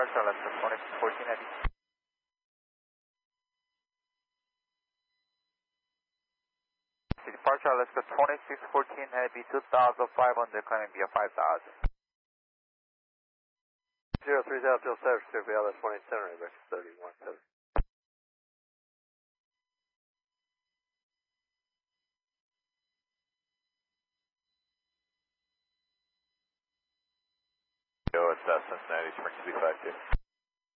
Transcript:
Departure Alaska 2614 Heavy. Departure Alaska 2614 Heavy, 2,500, climbing via 5,000. 03 Delta Service, LS 187, Rex 31. Go, it's Cincinnati, Spring 252.